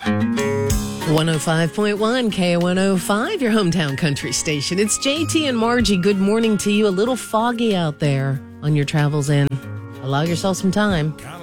105.1 K105, your hometown country station. It's JT and Margie. Good morning to you. A little foggy out there on your travels in. Allow yourself some time.